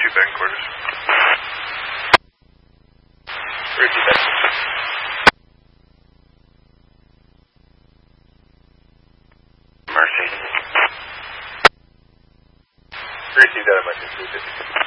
back in quarters. Repeat that. Mercy. Receive that at my 250.